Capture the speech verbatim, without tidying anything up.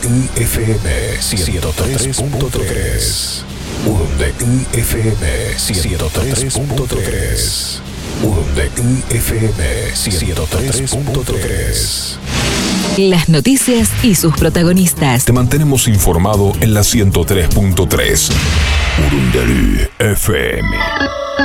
Urundequí F M ciento tres punto tres. Urundequí F M ciento tres punto tres. Urundequí F M ciento tres punto tres. Las noticias y sus protagonistas. Te mantenemos informado en la ciento tres punto tres. Urundequí F M.